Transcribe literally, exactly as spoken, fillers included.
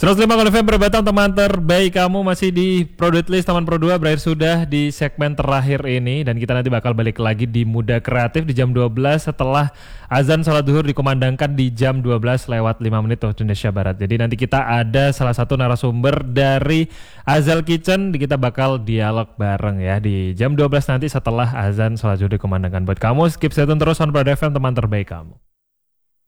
seratus lima F M Perbatang, teman terbaik kamu masih di Product List Taman Pro dua, berakhir sudah di segmen terakhir ini dan kita nanti bakal balik lagi di Muda Kreatif di jam dua belas setelah azan salat zuhur dikumandangkan di jam dua belas lewat lima menit waktu Indonesia Barat. Jadi nanti kita ada salah satu narasumber dari Azal Kitchen, kita bakal dialog bareng ya di jam dua belas nanti setelah azan salat zuhur dikumandangkan. Buat kamu skip stay tune terus on Product F M, teman terbaik kamu.